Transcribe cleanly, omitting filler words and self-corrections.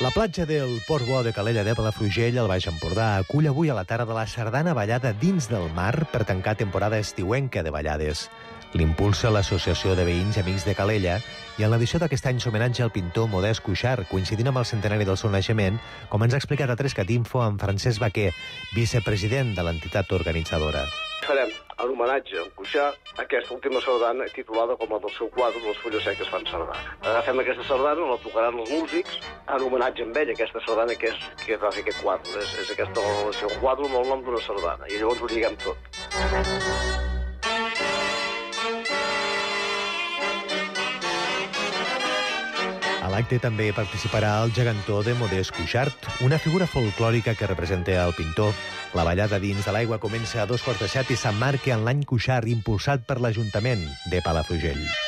La platja del Port Bo de Calella de Palafrugell, al Baix Empordà, acull avui a la tarda la sardana ballada dins del mar per tancar temporada estiuenca de ballades. L'impulsa l'Associació de Veïns i Amics de Calella i en l'edició d'aquest any s'homenatge al pintor Modest Cuixart, coincidint amb el centenari del seu naixement, com ens ha explicat a Trescat Info en Francesc Baquer, vicepresident de l'entitat organitzadora. Farem en homenatge a Cuixart aquesta última sardana titulada com la del seu quadre Les fulles seques fan sardana. Agafem aquesta sardana, la tocaran els músics en homenatge a ell, aquesta sardana que va fer aquest quadre. És aquesta el seu quadre amb el nom d'una sardana i llavors ho lliguem tot. A l'acte també participarà el gegantó de Modest Cuixart, una figura folclòrica que representa el pintor. La ballada dins de l'aigua comença a 7:15 i s'emmarca en l'any Cuixart, impulsat per l'Ajuntament de Palafrugell.